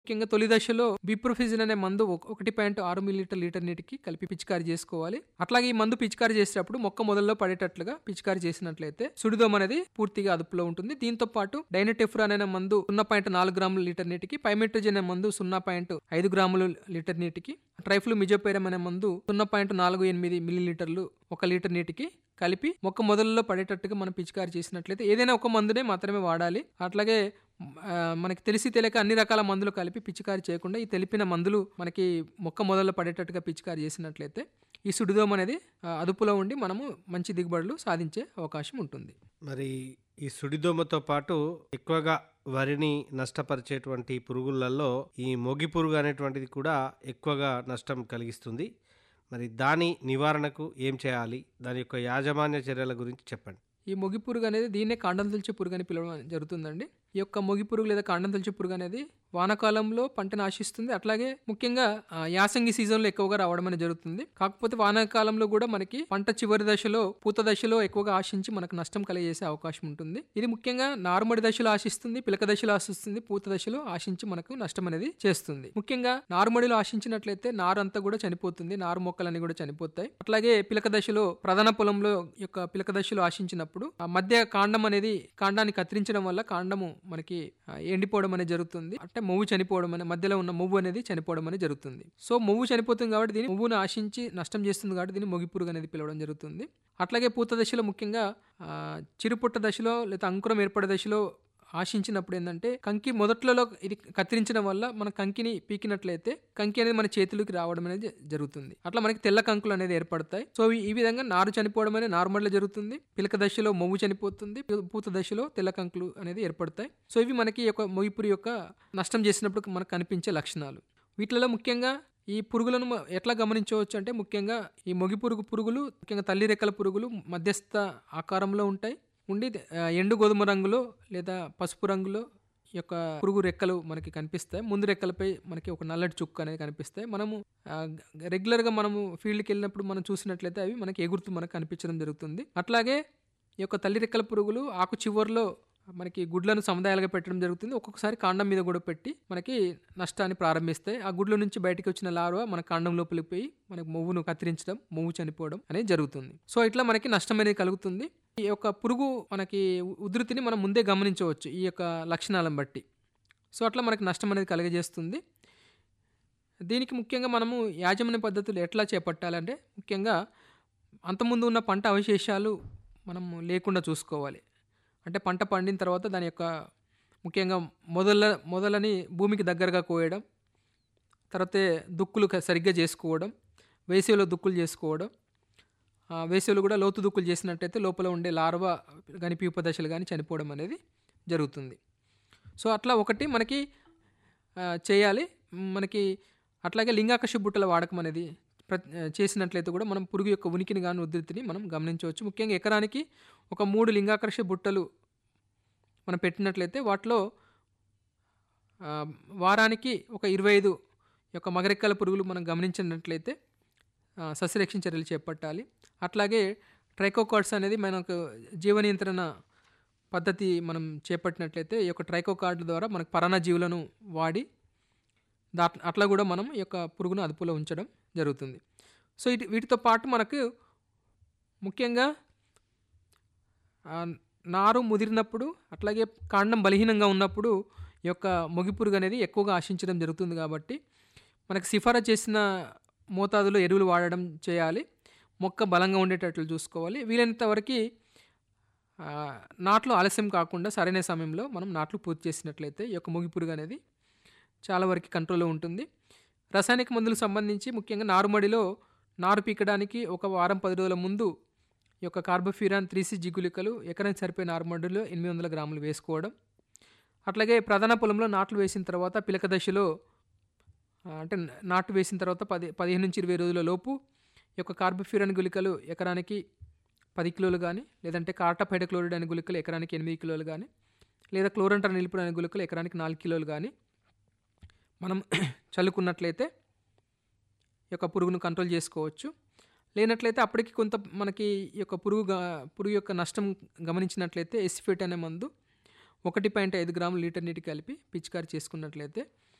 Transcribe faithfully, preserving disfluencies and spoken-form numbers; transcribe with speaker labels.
Speaker 1: ముఖ్యంగా తొలి దశలో బిప్రోఫిజిన్ అనే మందు ఒకటి పాయింట్ ఆరు మిల్లీలీటర్ లీటర్ నీటికి కలిపి పిచికారీ చేసుకోవాలి. అట్లాగే ఈ మందు పిచికారీ చేసేటప్పుడు మొక్క మొదల్లో పడేటట్లుగా పిచికారీ చేసినట్లయితే సుడిదోమ అనేది పూర్తిగా అదుపులో ఉంటుంది. దీంతో పాటు డైనటెఫ్రాన్ అనే మందు సున్నా పాయింట్ నాలుగు గ్రాముల లీటర్ నీటికి, పైమెట్రోజిన్ అనే మందు సున్నా పాయింట్ ఐదు గ్రాములు లీటర్ నీటికి, ట్రైఫ్లూమిజోపైరం అనే మందు సున్నా పాయింట్ నాలుగు ఎనిమిది మిల్లీలీటర్లు ఒక లీటర్ నీటికి కలిపి మొక్క మొదల్లో పడేటట్టుగా మనం పిచికారీ చేసినట్లయితే ఏదైనా ఒక మందునే మాత్రమే వాడాలి. అట్లాగే మనకి తెలిసి తెలియక అన్ని రకాల మందులు కలిపి పిచికారీ చేయకుండా ఈ తెలిపిన మందులు మనకి మొక్క మొదల్లో పడేటట్టుగా పిచికారీ చేసినట్లయితే ఈ సుడిదోమ అనేది అదుపులో ఉండి మనము మంచి దిగుబడులు సాధించే అవకాశం ఉంటుంది.
Speaker 2: మరి ఈ సుడిదోమతో పాటు ఎక్కువగా వరిని నష్టపరిచేటువంటి పురుగులలో ఈ మొగి పురుగు అనేటువంటిది కూడా ఎక్కువగా నష్టం కలిగిస్తుంది. మరి దాని నివారణకు ఏం చేయాలి, దాని యొక్క యాజమాన్య చర్యల గురించి చెప్పండి.
Speaker 1: ఈ మొగి పురుగు అనేది దీన్నే కాండం తొలిచే పురుగు అని పిలవడం జరుగుతుందండి. ఈ యొక్క మొగి పురుగు లేదా కాండం తొలిచే పురుగు అనేది వానాకాలంలో పంటను ఆశిస్తుంది. అట్లాగే ముఖ్యంగా యాసంగి సీజన్లో ఎక్కువగా రావడం అనేది జరుగుతుంది. కాకపోతే వానాకాలంలో కూడా మనకి పంట చివరి దశలో పూత దశలో ఎక్కువగా ఆశించి మనకు నష్టం కలిగజేసే అవకాశం ఉంటుంది. ఇది ముఖ్యంగా నారుమడి దశలో ఆశిస్తుంది, పిలక దశలో ఆశిస్తుంది, పూత దశలో ఆశించి మనకు నష్టం అనేది చేస్తుంది. ముఖ్యంగా నారుమడిలో ఆశించినట్లయితే నారు అంతా కూడా చనిపోతుంది, నారు మొక్కలన్నీ కూడా చనిపోతాయి. అట్లాగే పిలక దశలో ప్రధాన పొలంలో యొక్క పిలక దశలో ఆశించినప్పుడు ఆ మధ్య కాండం అనేది కాండాన్ని కత్తిరించడం వల్ల కాండము మనకి ఎండిపోవడం అనేది జరుగుతుంది. అంటే మొవ్వు చనిపోవడం అనే మధ్యలో ఉన్న మొవ్వు అనేది చనిపోవడం అనేది జరుగుతుంది. సో మొవ్వు చనిపోతుంది కాబట్టి దీన్ని మొవ్వును ఆశించి నష్టం చేస్తుంది కాబట్టి దీన్ని మొగి పురుగు అనేది పిలవడం జరుగుతుంది. అట్లాగే పూత దశలో ముఖ్యంగా చిరుపుట్ట దశలో లేదా అంకురం ఏర్పడే దశలో ఆశించినప్పుడు ఏంటంటే కంకి మొదట్లలో ఇది కత్తిరించడం వల్ల మన కంకిని పీకినట్లయితే కంకి అనేది మన చేతులకి రావడం అనేది జరుగుతుంది. అట్లా మనకి తెల్ల కంకులు అనేది ఏర్పడతాయి. సో ఈ విధంగా నారు చనిపోవడం అనేది నార్మల్గా జరుగుతుంది. పిలక దశలో మొవ్వు చనిపోతుంది, పూత దశలో తెల్ల కంకులు అనేది ఏర్పడతాయి. సో ఇవి మనకి యొక్క మొగిపురి యొక్క నష్టం చేసినప్పుడు మనకు కనిపించే లక్షణాలు. వీటిలో ముఖ్యంగా ఈ పురుగులను ఎట్లా గమనించవచ్చు అంటే ముఖ్యంగా ఈ మొగి పురుగు పురుగులు ముఖ్యంగా తల్లి రెక్కల పురుగులు మధ్యస్థ ఆకారంలో ఉంటాయి ఉండి ఎండు గోధుమ రంగులో లేదా పసుపు రంగులో యొక్క పురుగు రెక్కలు మనకి కనిపిస్తాయి. ముందు రెక్కలపై మనకి ఒక నల్లటి చుక్క అనేది కనిపిస్తాయి. మనము రెగ్యులర్గా మనము ఫీల్డ్కి వెళ్ళినప్పుడు మనం చూసినట్లయితే అవి మనకి ఎగురుతూ మనకు కనిపించడం జరుగుతుంది. అట్లాగే ఈ యొక్క తల్లి రెక్కల పురుగులు ఆకు చివర్లో మనకి గుడ్లను సముదాయాలుగా పెట్టడం జరుగుతుంది. ఒక్కొక్కసారి కాండం మీద కూడా పెట్టి మనకి నష్టాన్ని ప్రారంభిస్తాయి. ఆ గుడ్ల నుంచి బయటకు వచ్చిన లార్వా మన కాండం లోపలికి పోయి మనకి మొవ్వును కత్తిరించడం, మొవ్వు చనిపోవడం అనేది జరుగుతుంది. సో ఇట్లా మనకి నష్టం అనేది కలుగుతుంది. ఈ యొక్క పురుగు మనకి ఉధృతిని మనం ముందే గమనించవచ్చు ఈ యొక్క లక్షణాలను బట్టి. సో అట్లా మనకి నష్టం అనేది కలుగజేస్తుంది. దీనికి ముఖ్యంగా మనము యాజమాన్య పద్ధతులు ఎట్లా చేపట్టాలంటే ముఖ్యంగా అంతకుముందు ఉన్న పంట అవశేషాలు మనం లేకుండా చూసుకోవాలి. అంటే పంట పండిన తర్వాత దాని యొక్క ముఖ్యంగా మొదల మొదలని భూమికి దగ్గరగా కోయడం, తర్వాత దుక్కులు సరిగ్గా చేసుకోవడం, వేసవిలో దుక్కులు చేసుకోవడం, వేసవిలో కూడా లోతు దుక్కులు చేసినట్టయితే లోపల ఉండే లార్వా కానీ ప్యూప దశలు కానీ చనిపోవడం అనేది జరుగుతుంది. సో అట్లా ఒకటి మనకి చేయాలి. మనకి అట్లాగే లింగాకర్ష బుట్టల వాడకం అనేది చేసినట్లయితే కూడా మనం పురుగు యొక్క ఉనికిని కానీ ఉధృతిని మనం గమనించవచ్చు. ముఖ్యంగా ఎకరానికి ఒక మూడు లింగాకర్ష బుట్టలు మనం పెట్టినట్లయితే వాటిలో వారానికి ఒక ఇరవై ఐదు యొక్క మగరెక్కల పురుగులు మనం గమనించినట్లయితే సస్యరక్షణ చర్యలు చేపట్టాలి. అట్లాగే ట్రైకోకార్డ్స్ అనేది మనకు జీవ నియంత్రణ పద్ధతి మనం చేపట్టినట్లయితే ఈ యొక్క ట్రైకోకార్డ్ ద్వారా మనకు పరాన్నజీవులను వాడి దా అట్లా కూడా మనం ఈ యొక్క పురుగును అదుపులో ఉంచడం జరుగుతుంది. సో ఇటు వీటితో పాటు మనకు ముఖ్యంగా నారు ముదిరినప్పుడు అట్లాగే కాండం బలహీనంగా ఉన్నప్పుడు ఈ యొక్క మొగి పురుగు అనేది ఎక్కువగా ఆశించడం జరుగుతుంది. కాబట్టి మనకు సిఫారసు చేసిన మోతాదులో ఎరువులు వాడడం చేయాలి. మొక్క బలంగా ఉండేటట్లు చూసుకోవాలి. వీలైనంత వరకు నాట్లు ఆలస్యం కాకుండా సరైన సమయంలో మనం నాట్లు పూర్తి చేసినట్లయితే ఈ యొక్క మొగి పురుగు అనేది చాలా వరకు కంట్రోల్లో ఉంటుంది. రసాయనిక మందులకు సంబంధించి ముఖ్యంగా నారుమడిలో నారు పీకడానికి ఒక వారం పది రోజుల ముందు ఈ యొక్క కార్బోఫ్యూరాన్ త్రీ సి జిగులికలు ఎకరానికి సరిపోయే నారుమడిలో ఎనిమిది వందల గ్రాములు వేసుకోవడం. అట్లాగే ప్రధాన పొలంలో నాట్లు వేసిన తర్వాత పిలక దశలో అంటే నాటు వేసిన తర్వాత పది పదిహేను నుంచి ఇరవై రోజుల లోపు ఈ యొక్క కార్బోఫ్యూరాన్ గుళికలు ఎకరానికి పది కిలోలు కానీ, లేదంటే కార్టాపైడ క్లోరైడ్ అనే గుళికలు ఎకరానికి ఎనిమిది కిలోలు కానీ, లేదా క్లోరంటర్ నిలుపుడు అనే గుళికలు ఎకరానికి నాలుగు కిలోలు కానీ మనం చల్లుకున్నట్లయితే ఈ యొక్క పురుగును కంట్రోల్ చేసుకోవచ్చు. లేనట్లయితే అప్పటికి కొంత మనకి ఈ యొక్క పురుగు పురుగు యొక్క నష్టం గమనించినట్లయితే ఎసిఫేట్ అనే మందు ఒకటి పాయింట్ ఐదు గ్రాములు లీటర్ నీటికి కలిపి పిచికారి చేసుకున్నట్లయితే